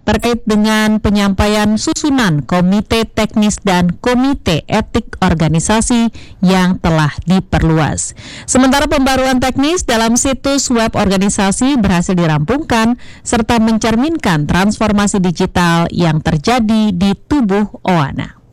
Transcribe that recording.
terkait dengan penyampaian susunan Komite Teknis dan Komite Etik Organisasi yang telah diperluas. Sementara pembaruan teknis dalam situs web organisasi berhasil dirampungkan serta mencerminkan transformasi digital yang terjadi di tubuh OANA.